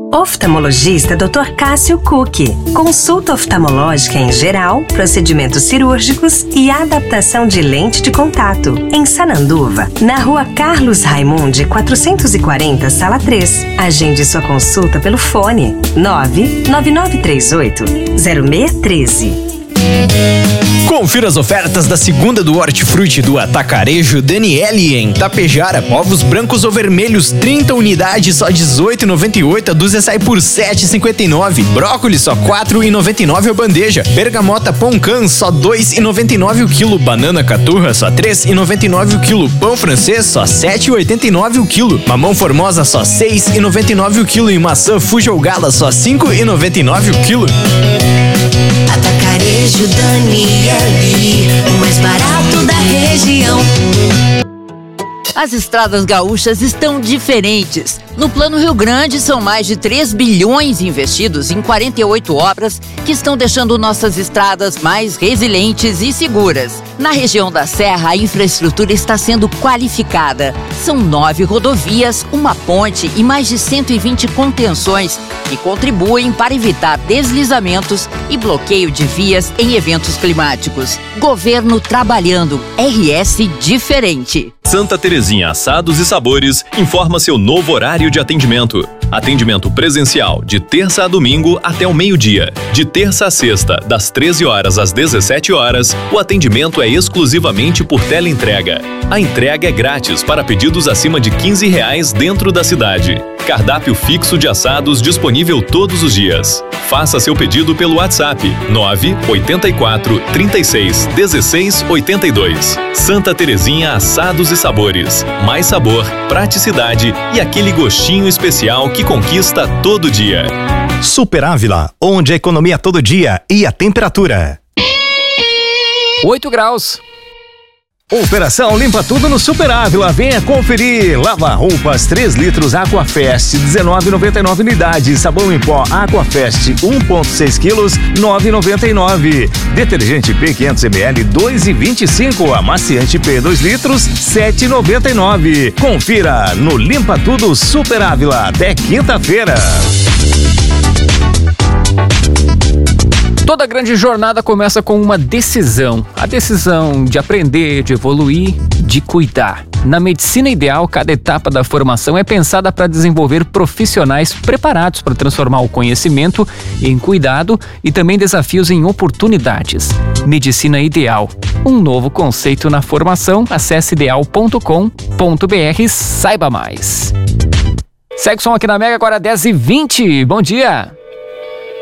Oftalmologista Dr. Cássio Cucchi. Consulta oftalmológica em geral, procedimentos cirúrgicos e adaptação de lente de contato. Em Sananduva, na Rua Carlos Raimundi, 440, Sala 3. Agende sua consulta pelo fone 99938-0613. Confira as ofertas da segunda do Hortifruti do Atacarejo Daniele em Tapejara. Ovos brancos ou vermelhos, 30 unidades, só R$18,98. A dúzia sai por R$7,59. Brócolis, só R$4,99 a bandeja. Bergamota Poncan, só R$2,99 o quilo. Banana caturra, só R$3,99 o quilo. Pão francês, só R$7,89 o quilo. Mamão formosa, só R$6,99 o quilo. E maçã Fuja ou Gala, só R$5,99 o quilo. Atacarejo Daniele, o mais barato da região. As estradas gaúchas estão diferentes. No Plano Rio Grande, são mais de 3 bilhões investidos em 48 obras que estão deixando nossas estradas mais resilientes e seguras. Na região da Serra, a infraestrutura está sendo qualificada. São 9 rodovias, uma ponte e mais de 120 contenções que contribuem para evitar deslizamentos e bloqueio de vias em eventos climáticos. Governo trabalhando. RS diferente. Santa Terezinha Assados e Sabores informa seu novo horário de atendimento. Atendimento presencial de terça a domingo até o meio-dia. De terça a sexta, das 13 horas às 17 horas, o atendimento é exclusivamente por teleentrega. A entrega é grátis para pedidos acima de R$15 dentro da cidade. Cardápio fixo de assados disponível todos os dias. Faça seu pedido pelo WhatsApp 984 36 16 82. Santa Terezinha Assados e Sabores. Mais sabor, praticidade e aquele gostinho especial que conquista todo dia. Super Ávila, onde a economia todo dia e a temperatura. 8 graus. Operação Limpa Tudo no Super Ávila. Venha conferir. Lava roupas 3 litros Aquafest, R$19,99 unidade. Sabão em pó Aquafest 1,6 quilos, R$9,99. Detergente P 500 ml, R$2,25. Amaciante P 2 litros, R$7,99. Confira no Limpa Tudo Super Ávila até quinta-feira. Toda grande jornada começa com uma decisão. A decisão de aprender, de evoluir, de cuidar. Na Medicina Ideal, cada etapa da formação é pensada para desenvolver profissionais preparados para transformar o conhecimento em cuidado e também desafios em oportunidades. Medicina Ideal, um novo conceito na formação. Acesse ideal.com.br, saiba mais. Segue o som aqui na Mega, agora 10h20. Bom dia!